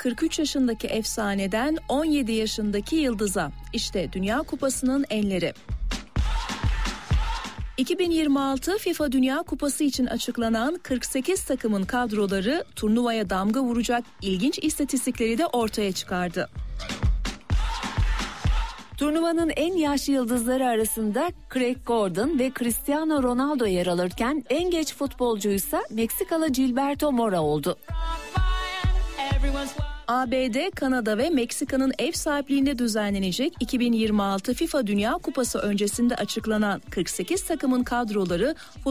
43 yaşındaki efsaneden 17 yaşındaki yıldıza. İşte Dünya Kupası'nın enleri. 2026 FIFA Dünya Kupası için açıklanan 48 takımın kadroları turnuvaya damga vuracak ilginç istatistikleri de ortaya çıkardı. Turnuvanın en yaşlı yıldızları arasında Craig Gordon ve Cristiano Ronaldo yer alırken en genç futbolcuysa Meksikalı Gilberto Mora oldu. ABD, Kanada ve Meksika'nın ev sahipliğinde düzenlenecek 2026 FIFA Dünya Kupası öncesinde açıklanan 48 takımın kadroları